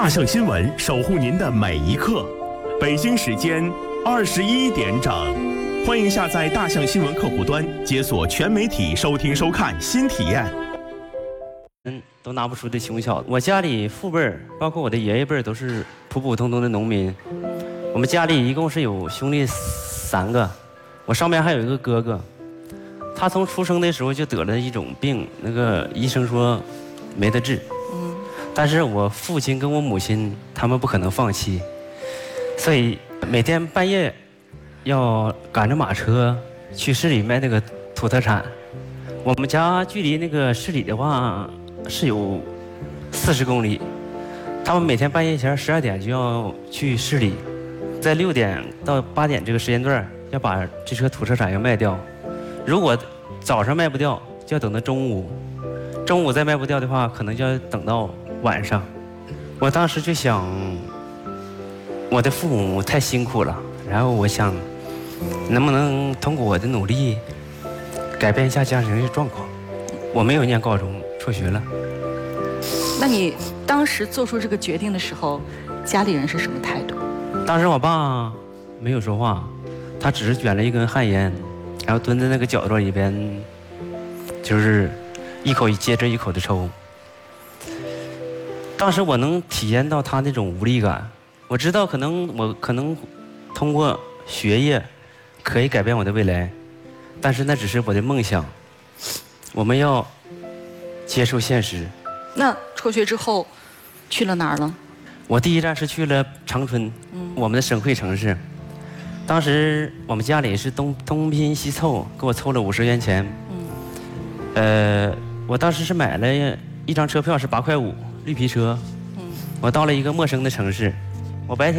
大象新闻守护您的每一刻。北京时间21点整，欢迎下载大象新闻客户端，解锁全媒体收听收看新体验。 都拿不出的穷小子。我家里父辈儿，包括我的爷爷辈儿，都是普普通通的农民。我们家里一共是有兄弟3个，我上面还有一个哥哥。他从出生的时候就得了一种病，那个医生说没得治。但是我父亲跟我母亲他们不可能放弃，所以每天半夜要赶着马车去市里卖那个土特产。我们家距离那个市里的话是有40公里，他们每天半夜前12点就要去市里，在6点到8点这个时间段要把这车土特产要卖掉。如果早上卖不掉，就要等到中午；中午再卖不掉的话，可能就要等到晚上。我当时就想，我的父母太辛苦了，然后我想，能不能通过我的努力，改变一下家庭的状况。我没有念高中，辍学了。 那你当时做出这个决定的时候，家里人是什么态度？ 当时我爸没有说话，他只是卷了一根旱烟，然后蹲在那个角落里边，就是一口接着一口的抽。当时我能体验到他那种无力感，我知道我可能通过学业可以改变我的未来，但是那只是我的梦想。我们要接受现实。 那辍学之后去了哪儿了？ 我第一站是去了长春，我们的省会城市。当时我们家里是东拼西凑，给我凑了50元钱。我当时是买了一张车票是8块5，绿皮车。我到了一个陌生的城市，我白天